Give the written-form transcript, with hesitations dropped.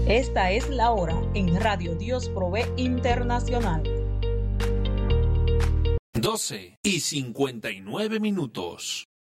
Esta es la hora en Radio Dios Provee Internacional. 12:59.